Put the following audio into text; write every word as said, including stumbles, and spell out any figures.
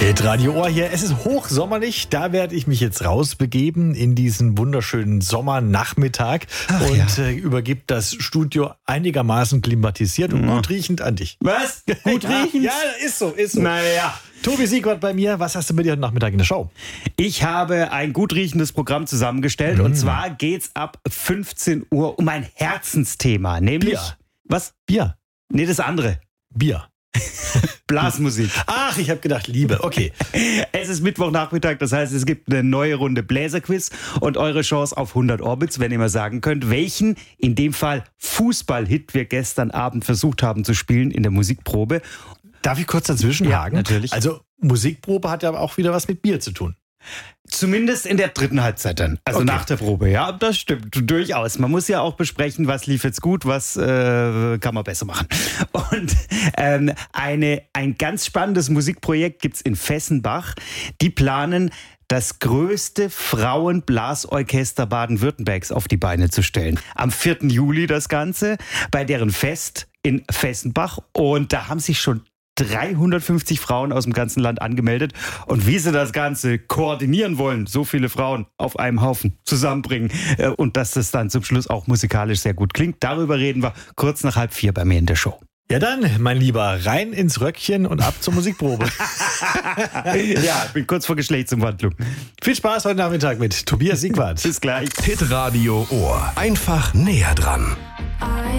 Hitradio Ohr hier. Es ist hochsommerlich. Da werde ich mich jetzt rausbegeben in diesen wunderschönen Sommernachmittag Ach, und ja. äh, übergebe das Studio einigermaßen klimatisiert und Ja. gut riechend an dich. Was? Gut Ja, riechend? Ja, ist so, ist so. Naja. Tobi Siegwart bei mir. Was hast du mit dir heute Nachmittag in der Show? Ich habe ein gut riechendes Programm zusammengestellt Mm. und zwar geht's ab fünfzehn Uhr um ein Herzensthema, nämlich Bier. was? Bier. Nee, das andere. Bier. Blasmusik. Ach, ich habe gedacht, Liebe. Okay. Es ist Mittwochnachmittag, das heißt, es gibt eine neue Runde Bläserquiz und eure Chance auf hundert Orbits, wenn ihr mal sagen könnt, welchen, in dem Fall Fußball-Hit, wir gestern Abend versucht haben zu spielen in der Musikprobe. Darf ich kurz dazwischen Ja, haken? natürlich. Also Musikprobe hat ja aber auch wieder was mit Bier zu tun. Zumindest in der dritten Halbzeit dann, also Okay. nach der Probe. Ja, das stimmt, durchaus. Man muss ja auch besprechen, was lief jetzt gut, was äh, kann man besser machen. Und ähm, eine, ein ganz spannendes Musikprojekt gibt's in Fessenbach. Die planen, das größte Frauenblasorchester Baden-Württembergs auf die Beine zu stellen. Am vierten Juli das Ganze, bei deren Fest in Fessenbach. Und da haben sich schon dreihundertfünfzig Frauen aus dem ganzen Land angemeldet. Und wie sie das Ganze koordinieren wollen, so viele Frauen auf einem Haufen zusammenbringen äh, und dass das dann zum Schluss auch musikalisch sehr gut klingt, darüber reden wir kurz nach halb vier bei mir in der Show. Ja dann, mein Lieber, rein ins Röckchen und ab zur Musikprobe. Ja, ich bin kurz vor Geschlechtsumwandlung. Viel Spaß heute Nachmittag mit Tobias Siegwart. Bis gleich. Hitradio Ohr. Einfach näher dran.